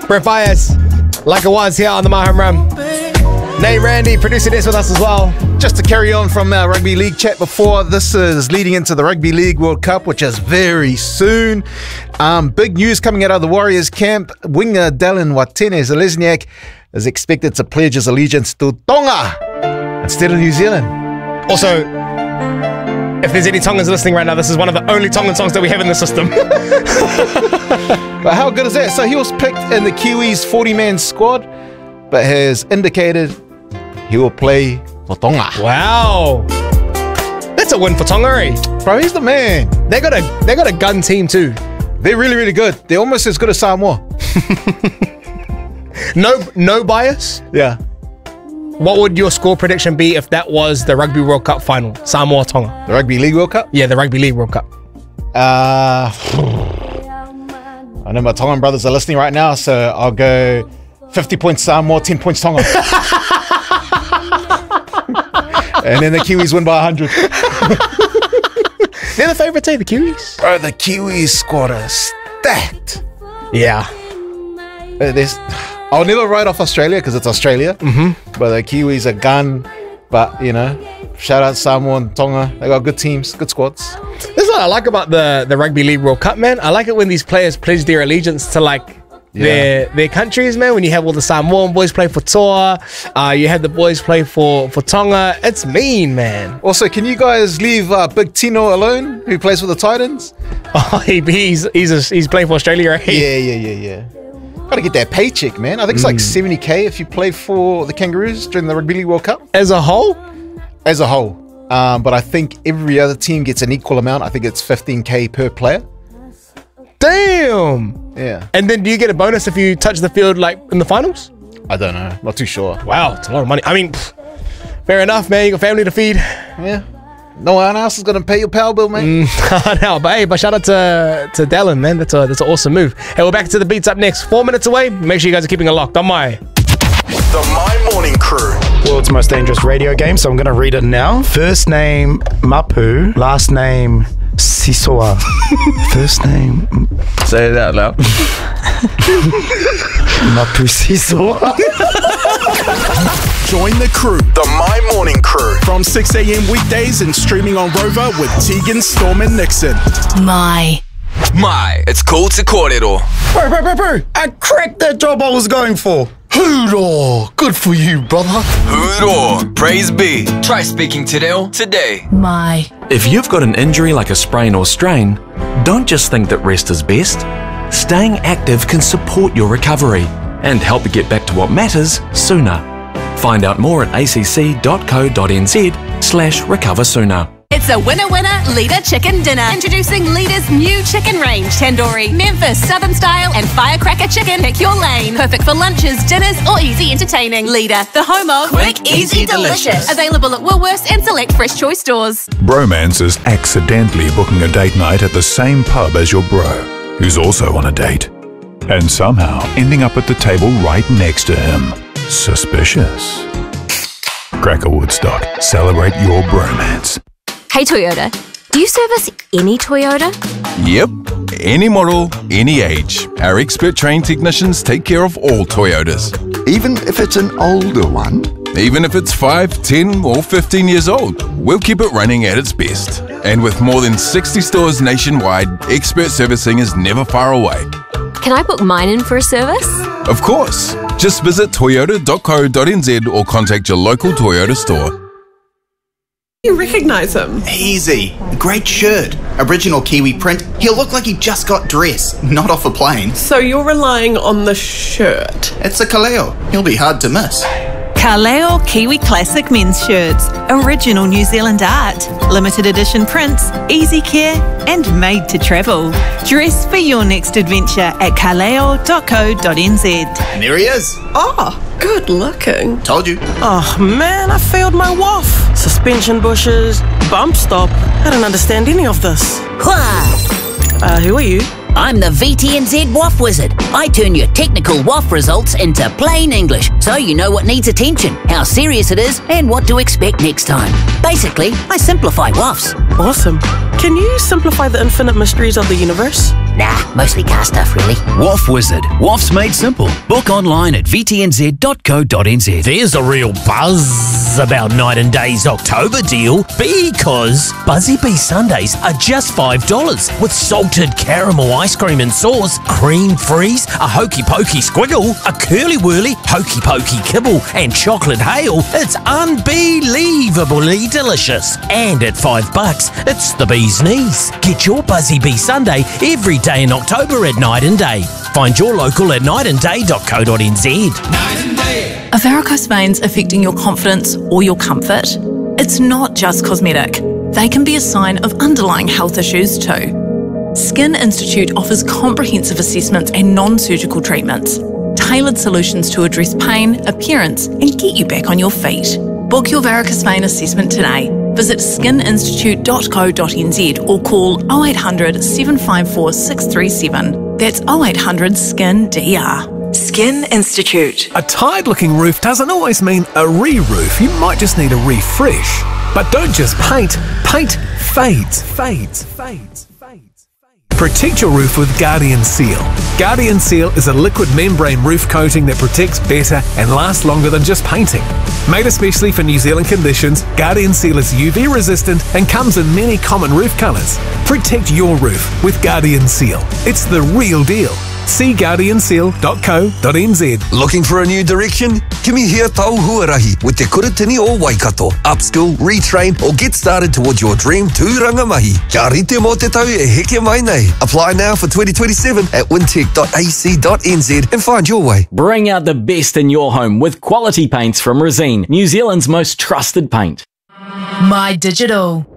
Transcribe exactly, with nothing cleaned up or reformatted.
Brett Fires, like it was here on the My Home Run. Nate Randy producing this with us as well. Just to carry on from our Rugby League chat before, this is leading into the Rugby League World Cup, which is very soon. Um, big news coming out of the Warriors camp. Winger Dallin Watene-Zelezniak is expected to pledge his allegiance to Tonga instead of New Zealand. Also, if there's any Tongans listening right now, this is one of the only Tongan songs that we have in the system. But how good is that? So he was picked in the Kiwis forty-man squad, but has indicated he will play for Tonga. Wow. That's a win for Tonga, eh? Bro, he's the man. They got a they got a gun team too. They're really, really good. They're almost as good as Samoa. No no bias? Yeah. What would your score prediction be if that was the Rugby World Cup final? Samoa Tonga. The Rugby League World Cup? Yeah, the Rugby League World Cup. Uh, I know my Tongan brothers are listening right now, so I'll go fifty points Samoa, ten points Tonga. And then the Kiwis win by one hundred. They're the favourite team, the Kiwis. Bro, the Kiwis squad is stacked. Yeah. Uh, there's, I'll never write off Australia because it's Australia. Mm-hmm. But the Kiwis are gun. But, you know, shout out Samoa and Tonga. They got good teams, good squads. This is what I like about the, the Rugby League World Cup, man. I like it when these players pledge their allegiance to, like, yeah. their their countries, man. When you have all the Samoan boys play for Toa, uh, you have the boys play for, for Tonga. It's mean, man. Also, can you guys leave uh, Big Tino alone, who plays for the Titans? Oh, he, he's he's a, he's playing for Australia, right? Yeah, yeah, yeah, yeah. Gotta get that paycheck, man. I think it's like Mm. seventy K if you play for the Kangaroos during the Rugby League World Cup. As a whole? As a whole. Um, but I think every other team gets an equal amount. I think it's fifteen K per player. Damn. Yeah. And then do you get a bonus if you touch the field, like, in the finals? I don't know. Not too sure. Wow, it's a lot of money. I mean, pff, fair enough, man. You got family to feed. Yeah. No one else is going to pay your power bill, mate. Mm, no, but hey, but shout out to, to Dallin, man. That's a, that's an awesome move. Hey, we're back to the beats up next. Four minutes away. Make sure you guys are keeping it locked on My. The My Morning Crew. World's most dangerous radio game, so I'm going to read it now. First name, Mapu. Last name, Sisoa. First name... Say it out loud. Mapu Sisoa. Join the crew, the My Morning Crew, from six a.m. weekdays and streaming on Rover with Tegan, Storm and Nixon. My. My, it's called Te Kōrero. Bro, bro, bro, bro. I cracked that job I was going for. Hoorah! Good for you, brother. Hoorah! Praise be. Try speaking Te Reo today. My. If you've got an injury like a sprain or strain, don't just think that rest is best. Staying active can support your recovery and help you get back to what matters sooner. Find out more at acc.co.nz slash recover sooner. It's a winner-winner Leader Chicken Dinner. Introducing Leader's new chicken range. Tandoori, Memphis, Southern Style and Firecracker Chicken. Pick your lane. Perfect for lunches, dinners or easy entertaining. Leader, the home of Quick, Easy, Delicious. Available at Woolworths and select Fresh Choice stores. Bromance is accidentally booking a date night at the same pub as your bro, who's also on a date, and somehow ending up at the table right next to him. Suspicious. Cracker Woodstock. Celebrate your bromance. Hey Toyota, do you service any Toyota? Yep, any model, any age. Our expert trained technicians take care of all Toyotas. Even if it's an older one? Even if it's five, ten or fifteen years old, we'll keep it running at its best. And with more than sixty stores nationwide, expert servicing is never far away. Can I book mine in for a service? Of course. Just visit toyota dot co dot n z or contact your local Toyota store. You recognise him? Easy. Great shirt. Original Kiwi print. He'll look like he just got dressed, not off a plane. So you're relying on the shirt? It's a Kaleo. He'll be hard to miss. Kaleo Kiwi Classic men's shirts. Original New Zealand art. Limited edition prints. Easy care and made to travel. Dress for your next adventure at kaleo dot co dot n z. And there he is. Oh, good looking. Told you. Oh man, I failed my W A F. Suspension bushes, bump stop. I don't understand any of this. Uh, who are you? I'm the V T N Z W A F Wizard. I turn your technical W A F results into plain English, so you know what needs attention, how serious it is, and what to expect next time. Basically, I simplify W A Fs. Awesome. Can you simplify the infinite mysteries of the universe? Nah, mostly car stuff, really. W A F Wizard. W A F's made simple. Book online at v t n z dot co dot n z. There's a real buzz about Night and Day's October deal because Buzzy Bee Sundays are just five dollars with salted caramel ice cream and sauce, cream freeze, a hokey pokey squiggle, a curly whirly hokey pokey kibble, and chocolate hail. It's unbelievably delicious. And at five bucks, it's the bee's knees. Get your Buzzy Bee Sunday every day in October at Night and Day. Find your local at night and day dot co dot n z. Are varicose veins affecting your confidence or your comfort? It's not just cosmetic. They can be a sign of underlying health issues too. Skin Institute offers comprehensive assessments and non-surgical treatments, tailored solutions to address pain, appearance, and get you back on your feet. Book your varicose vein assessment today. Visit skin institute dot co dot n z or call oh eight hundred, seven five four, six three seven. That's oh eight hundred, S K I N D R. Skin Institute. A tired-looking roof doesn't always mean a re-roof. You might just need a refresh. But don't just paint. Paint fades, fades, fades, fades. Protect your roof with Guardian Seal. Guardian Seal is a liquid membrane roof coating that protects better and lasts longer than just painting. Made especially for New Zealand conditions, Guardian Seal is U V resistant and comes in many common roof colours. Protect your roof with Guardian Seal. It's the real deal. See guardian seal dot co dot n z. Looking for a new direction? Kimi here tau huarahi with Te Kuratini o Waikato. Upskill, retrain or get started towards your dream tūranga mahi. Kia rite mō te tau e heke mai nei. Apply now for twenty twenty-seven at wintech dot a c dot n z and find your way. Bring out the best in your home with quality paints from Resene, New Zealand's most trusted paint. My Digital.